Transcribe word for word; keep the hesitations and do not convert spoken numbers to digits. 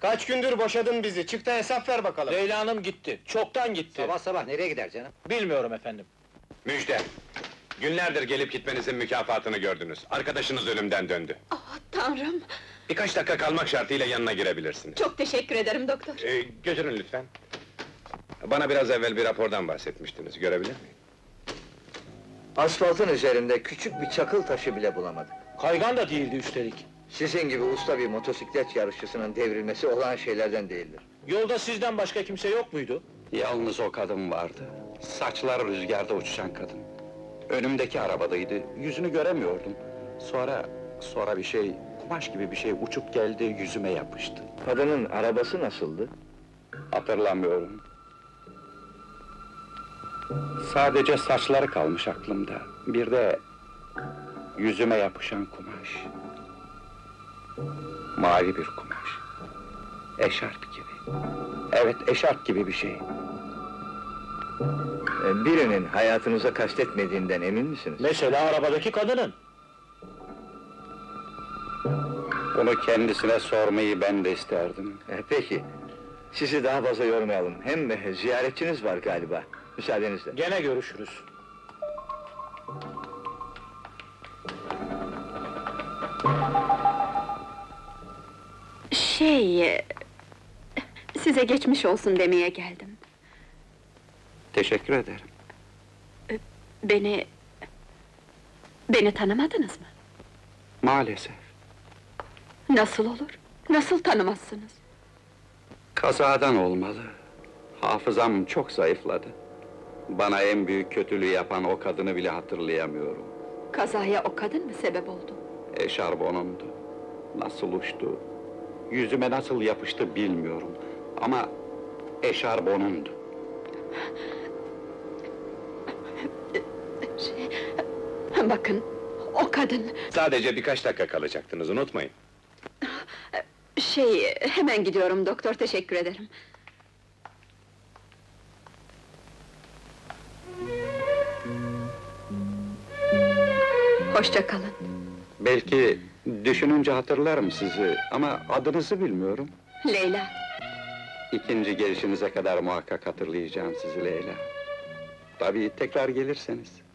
Kaç gündür boşadın bizi, çık da hesap ver bakalım! Leyla Hanım gitti, çoktan gitti. Sabah sabah nereye gider canım? Bilmiyorum efendim. Müjde! Günlerdir gelip gitmenizin mükafatını gördünüz. Arkadaşınız ölümden döndü. Ah, Tanrım! Birkaç dakika kalmak şartıyla yanına girebilirsiniz. Çok teşekkür ederim doktor. Ee, götürün lütfen. Bana biraz evvel bir rapordan bahsetmiştiniz, görebilir miyim? Asfaltın üzerinde küçük bir çakıl taşı bile bulamadık. Kaygan da değildi üstelik. Sizin gibi usta bir motosiklet yarışçısının devrilmesi olağan şeylerden değildir. Yolda sizden başka kimse yok muydu? Yalnız o kadın vardı. Saçlar rüzgarda uçuşan kadın. Önümdeki arabadaydı, yüzünü göremiyordum. Sonra, sonra bir şey, kumaş gibi bir şey uçup geldi, yüzüme yapıştı. Kadının arabası nasıldı? Hatırlamıyorum. Sadece saçları kalmış aklımda. Bir de yüzüme yapışan kumaş. Mavi bir kumaş. Eşarp gibi. Evet, eşarp gibi bir şey. Ee, Birinin hayatınıza kastetmediğinden emin misiniz? Mesela arabadaki kadının. Bunu kendisine sormayı ben de isterdim. Ee, Peki, sizi daha fazla yormayalım. Hem e, ziyaretçiniz var galiba, müsaadenizle. Gene görüşürüz. Şey... e, Size geçmiş olsun demeye geldim. Teşekkür ederim. Beni... Beni tanımadınız mı? Maalesef. Nasıl olur? Nasıl tanımazsınız? Kazadan olmalı. Hafızam çok zayıfladı. Bana en büyük kötülüğü yapan o kadını bile hatırlayamıyorum. Kazaya o kadın mı sebep oldu? Eşarbonumdu. Nasıl uçtu, yüzüme nasıl yapıştı bilmiyorum. Ama eşarbonumdu. Şey... Bakın, o kadın... Sadece birkaç dakika kalacaktınız, unutmayın. Şey, hemen gidiyorum doktor, teşekkür ederim. Hoşça kalın. Belki düşününce hatırlarım sizi ama adınızı bilmiyorum. Leyla. İkinci gelişinize kadar muhakkak hatırlayacağım sizi Leyla. Tabii tekrar gelirseniz.